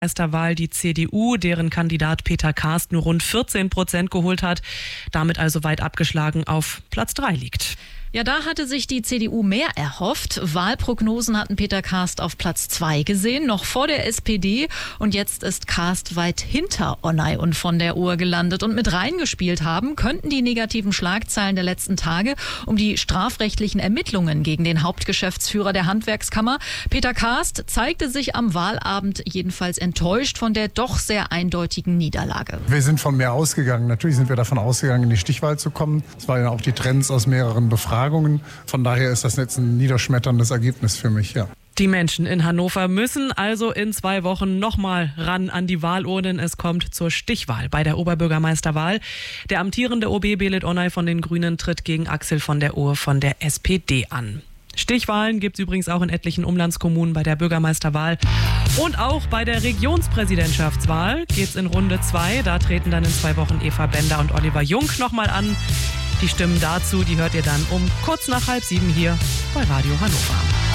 Meisterwahl die CDU, deren Kandidat Peter Karst nur rund 14% geholt hat, damit also weit abgeschlagen auf Platz 3 liegt. Ja, da hatte sich die CDU mehr erhofft. Wahlprognosen hatten Peter Karst auf Platz 2 gesehen, noch vor der SPD. Und jetzt ist Karst weit hinter Onay und von der Uhr gelandet. Und mit reingespielt haben könnten die negativen Schlagzeilen der letzten Tage um die strafrechtlichen Ermittlungen gegen den Hauptgeschäftsführer der Handwerkskammer. Peter Karst zeigte sich am Wahlabend jedenfalls enttäuscht von der doch sehr eindeutigen Niederlage. Wir sind von mehr ausgegangen. Natürlich sind wir davon ausgegangen, in die Stichwahl zu kommen. Es waren ja auch die Trends aus mehreren Befragungen. Von daher ist das jetzt ein niederschmetterndes Ergebnis für mich, ja. Die Menschen in Hannover müssen also in 2 Wochen nochmal ran an die Wahlurnen. Es kommt zur Stichwahl bei der Oberbürgermeisterwahl. Der amtierende OB Belit Onay von den Grünen tritt gegen Axel von der Uhr von der SPD an. Stichwahlen gibt es übrigens auch in etlichen Umlandskommunen bei der Bürgermeisterwahl. Und auch bei der Regionspräsidentschaftswahl geht's in Runde 2. Da treten dann in 2 Wochen Eva Bender und Oliver Jung nochmal an. Die Stimmen dazu, die hört ihr dann um kurz nach 6:30 hier bei Radio Hannover.